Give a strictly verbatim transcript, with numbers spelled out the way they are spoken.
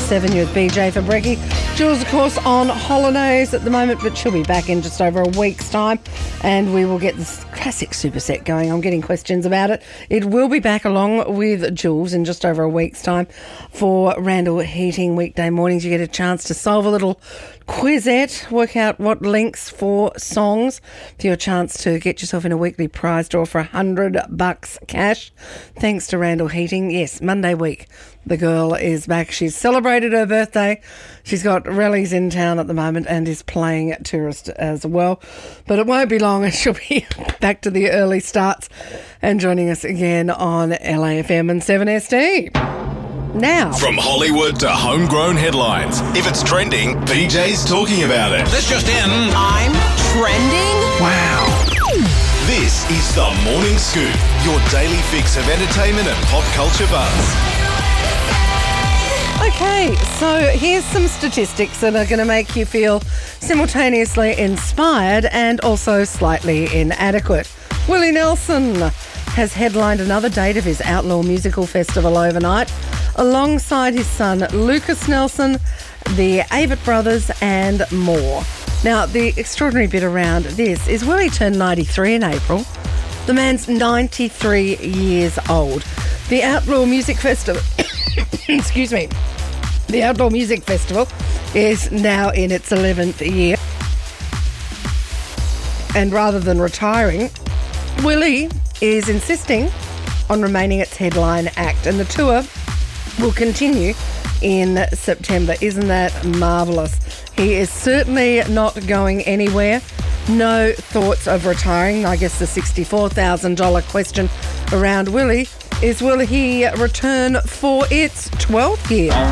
seven, you're with B J for Brekkie. Jules, of course, on holidays at the moment, but she'll be back in just over a week's time, and we will get this classic superset going. I'm getting questions about it. It will be back along with Jules in just over a week's time for Randall Heating weekday mornings. You get a chance to solve a little quizette, work out what links for songs for your chance to get yourself in a weekly prize draw for a hundred bucks cash. Thanks to Randall Heating. Yes, Monday week. The girl is back. She's celebrated her birthday. She's got rallies in town at the moment and is playing at Tourist as well. But it won't be long and she'll be back to the early starts and joining us again on L A F M and seven S D. Now, from Hollywood to homegrown headlines, if it's trending, B J's talking about it. This just in. I'm trending? Wow. This is the Morning Scoop, your daily fix of entertainment and pop culture buzz. Okay, so here's some statistics that are going to make you feel simultaneously inspired and also slightly inadequate. Willie Nelson has headlined another date of his Outlaw Musical Festival overnight, alongside his son Lucas Nelson, the Avett Brothers and more. Now, the extraordinary bit around this is Willie turned ninety-three in April. The man's ninety-three years old. The Outlaw Music Festival, excuse me, the Outlaw Music Festival is now in its eleventh year. And rather than retiring, Willie is insisting on remaining its headline act, and the tour will continue in September. Isn't that marvellous? He is certainly not going anywhere. No thoughts of retiring. I guess the sixty-four thousand dollars question around Willie is, will he return for its twelfth year?